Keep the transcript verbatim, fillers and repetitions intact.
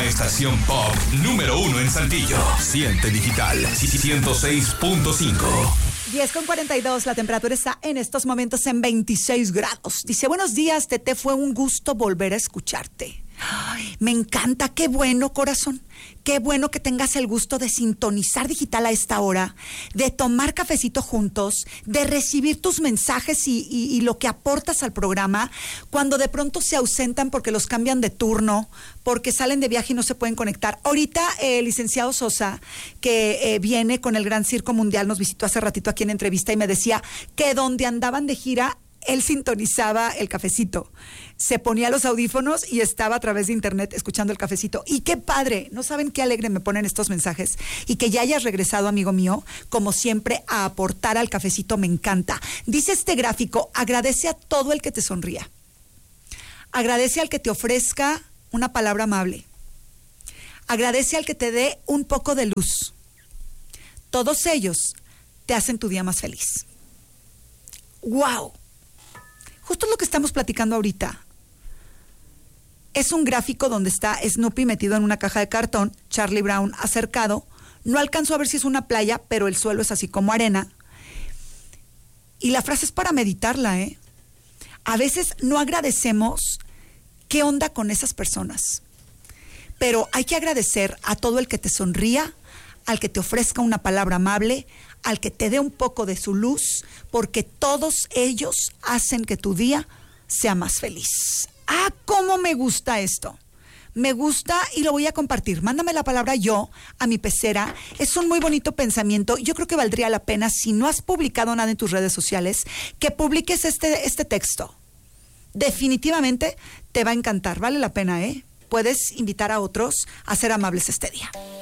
una estación pop número uno en Saltillo. Siente Digital ciento seis punto cinco. diez con cuarenta y dos, la temperatura está en estos momentos en veintiséis grados. Dice, buenos días, Tete, fue un gusto volver a escucharte. Ay, me encanta, qué bueno, corazón. Qué bueno que tengas el gusto de sintonizar Digital a esta hora, de tomar cafecito juntos, de recibir tus mensajes y, y, y lo que aportas al programa, cuando de pronto se ausentan porque los cambian de turno, porque salen de viaje y no se pueden conectar. Ahorita eh, el licenciado Sosa, que eh, viene con el Gran Circo Mundial, nos visitó hace ratito aquí en entrevista y me decía que donde andaban de gira, él sintonizaba el cafecito, se ponía los audífonos y estaba a través de internet escuchando el cafecito. Y qué padre, no saben qué alegre me ponen estos mensajes. Y que ya hayas regresado, amigo mío, como siempre, a aportar al cafecito, me encanta. Dice este gráfico, agradece a todo el que te sonría. Agradece al que te ofrezca una palabra amable. Agradece al que te dé un poco de luz. Todos ellos te hacen tu día más feliz. ¡Wow! Justo lo que estamos platicando ahorita. Es un gráfico donde está Snoopy metido en una caja de cartón, Charlie Brown acercado. No alcanzo a ver si es una playa, pero el suelo es así como arena. Y la frase es para meditarla, ¿eh? A veces no agradecemos qué onda con esas personas. Pero hay que agradecer a todo el que te sonría, al que te ofrezca una palabra amable, al que te dé un poco de su luz, porque todos ellos hacen que tu día sea más feliz. ¡Ah, cómo me gusta esto! Me gusta y lo voy a compartir. Mándame la palabra yo a mi pecera. Es un muy bonito pensamiento. Yo creo que valdría la pena, si no has publicado nada en tus redes sociales, que publiques este, este texto. Definitivamente te va a encantar. Vale la pena, ¿eh? Puedes invitar a otros a ser amables este día.